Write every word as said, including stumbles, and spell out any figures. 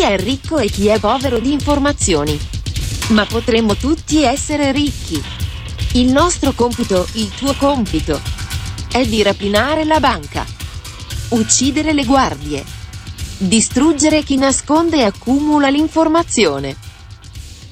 è ricco e chi è povero di informazioni. Ma potremmo tutti essere ricchi. Il nostro compito, il tuo compito, è di rapinare la banca, uccidere le guardie, distruggere chi nasconde e accumula l'informazione.